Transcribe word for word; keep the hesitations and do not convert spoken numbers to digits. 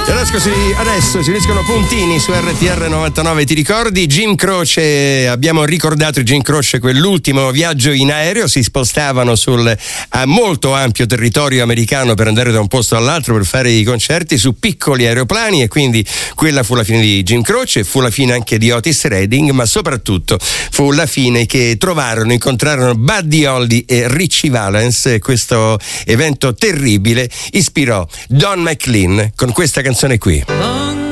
E adesso si, adesso si uniscono puntini su R T R novantanove. Ti ricordi Jim Croce? Abbiamo ricordato Jim Croce quell'ultimo viaggio in aereo. Si spostavano sul a molto ampio territorio americano per andare da un posto all'altro per fare i concerti su piccoli aeroplani, e quindi quella fu la fine di Jim Croce, fu la fine anche di Otis Redding, ma soprattutto fu la fine che trovarono, incontrarono Buddy Holly e Ritchie Valens. Questo evento terribile ispirò Don McLean con questa canzone qui.